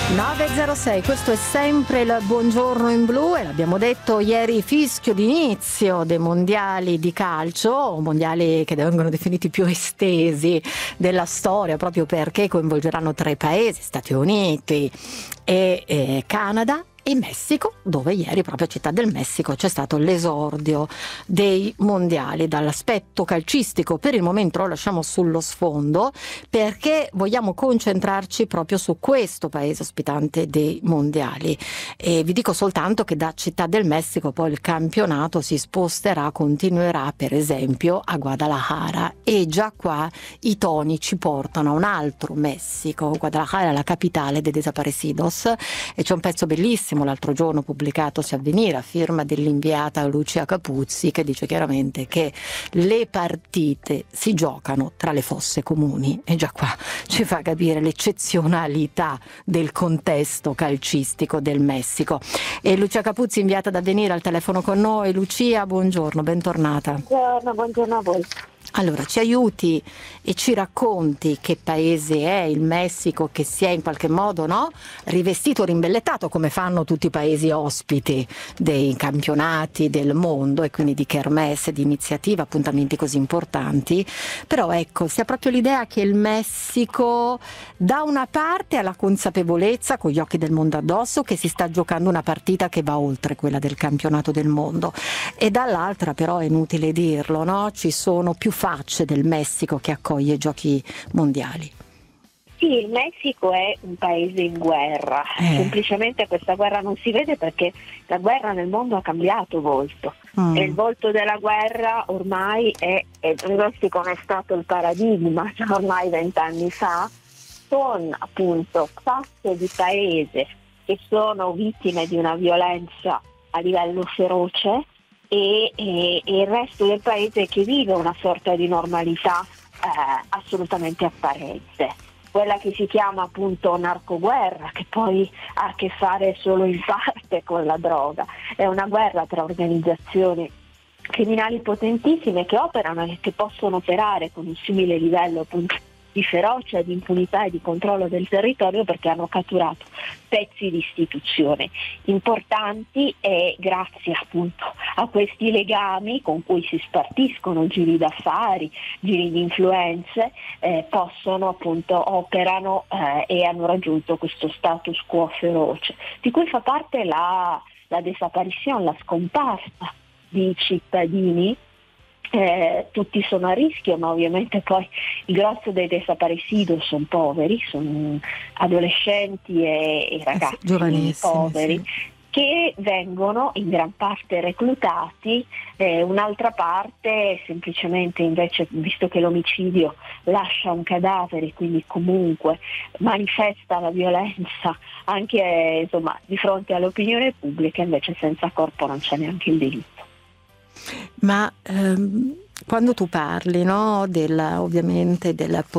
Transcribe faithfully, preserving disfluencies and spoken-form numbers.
nove e zero sei, questo è sempre il Buongiorno in Blu e l'abbiamo detto ieri, fischio d'inizio dei mondiali di calcio, mondiali che vengono definiti più estesi della storia proprio perché coinvolgeranno tre paesi, Stati Uniti e, e Canada e Messico, dove ieri proprio a Città del Messico c'è stato l'esordio dei mondiali. Dall'aspetto calcistico per il momento lo lasciamo sullo sfondo perché vogliamo concentrarci proprio su questo paese ospitante dei mondiali e vi dico soltanto che da Città del Messico poi il campionato si sposterà, continuerà per esempio a Guadalajara e già qua i toni ci portano a un altro Messico. Guadalajara è la capitale dei Desaparecidos e c'è un pezzo bellissimo l'altro giorno pubblicato su Avvenire a firma dell'inviata Lucia Capuzzi che dice chiaramente che le partite si giocano tra le fosse comuni e già qua ci fa capire l'eccezionalità del contesto calcistico del Messico. E Lucia Capuzzi, inviata ad Avvenire, al telefono con noi. Lucia, buongiorno, bentornata. Buongiorno, buongiorno a voi. Allora, ci aiuti e ci racconti che paese è il Messico, che si è in qualche modo, no, rivestito, rimbellettato come fanno tutti i paesi ospiti dei campionati del mondo e quindi di kermesse, di iniziative, appuntamenti così importanti. Però ecco, si ha proprio l'idea che il Messico da una parte ha la consapevolezza, con gli occhi del mondo addosso, che si sta giocando una partita che va oltre quella del campionato del mondo e dall'altra però è inutile dirlo, no? Ci sono più facce del Messico che accoglie i giochi mondiali. Sì, il Messico è un paese in guerra, eh. semplicemente questa guerra non si vede perché la guerra nel mondo ha cambiato volto mm. e il volto della guerra ormai è, è il Messico non è stato il paradigma già ormai vent'anni fa, con appunto fasce di paese che sono vittime di una violenza a livello feroce e, e, e il resto del paese che vive una sorta di normalità eh, assolutamente apparente, quella che si chiama appunto narcoguerra, che poi ha a che fare solo in parte con la droga, è una guerra tra organizzazioni criminali potentissime che operano e che possono operare con un simile livello appunto di ferocia, di impunità e di controllo del territorio perché hanno catturato pezzi di istituzione importanti e grazie appunto a questi legami con cui si spartiscono giri d'affari, giri di influenze, eh, possono appunto operano eh, e hanno raggiunto questo status quo feroce, di cui fa parte la, la desaparizione, la scomparsa di cittadini. Eh, tutti sono a rischio, ma ovviamente poi il grosso dei desaparecidos sono poveri, sono adolescenti e, e ragazzi eh, poveri sì. che vengono in gran parte reclutati, eh, un'altra parte semplicemente invece, visto che l'omicidio lascia un cadavere, quindi comunque manifesta la violenza anche eh, insomma, di fronte all'opinione pubblica, invece senza corpo non c'è neanche il delitto. Ma ehm, quando tu parli, no, della, ovviamente della